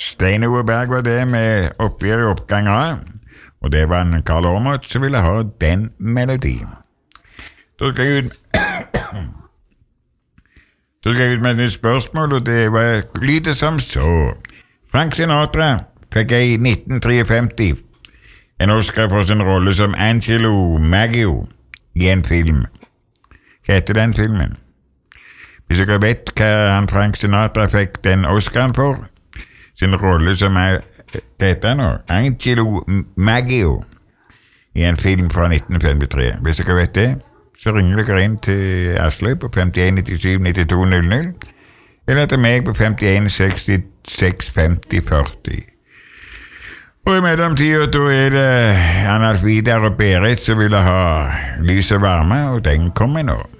Stein Ove Berg var det med oppgjør i oppganger, og det var en Karl Ormot som ville ha den melodien. Da skal jeg ut med et spørsmål, og det var lydet som så. Frank Sinatra fikk i 1953 en Oscar for sin rolle som Angelo Maggio i en film. Hva heter den filmen? Hvis dere vet hva han Frank Sinatra fikk den Oscaren for, sin rolle som hva heter han nå? Angelo Maggio i en film fra 1953. Hvis dere vet det, så ringer dere inn til Asle på 5197-9200, eller til meg på 51665040. Og i mellomtiden da det Arnalf Vidar og Berit som ville ha lys og varme, og den kommer nå.